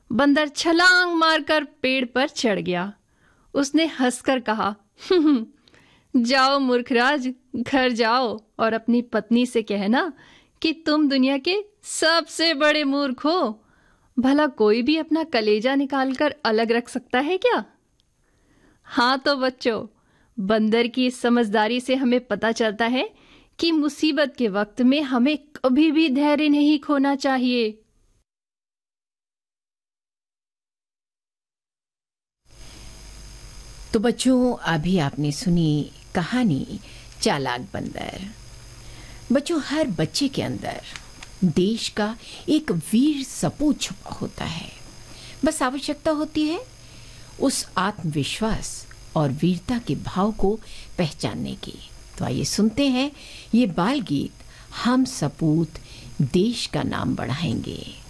बंदर छलांग मारकर पेड़ पर चढ़ गया। उसने हंसकर कहा, जाओ मूर्खराज, घर जाओ और अपनी पत्नी से कहना कि तुम दुनिया के सबसे बड़े मूर्ख हो। भला कोई भी अपना कलेजा निकालकर अलग रख सकता है क्या? हाँ तो बच्चों, बंदर की इस समझदारी से हमें पता चलता है कि मुसीबत के वक्त में हमें कभी भी धैर्य नहीं खोना चाहिए। तो बच्चों, अभी आपने सुनी कहानी चालाक बंदर। बच्चों, हर बच्चे के अंदर देश का एक वीर सपूत छुपा होता है। बस आवश्यकता होती है उस आत्मविश्वास और वीरता के भाव को पहचानने की। तो आइए सुनते हैं ये बाल गीत, हम सपूत देश का नाम बढ़ाएंगे।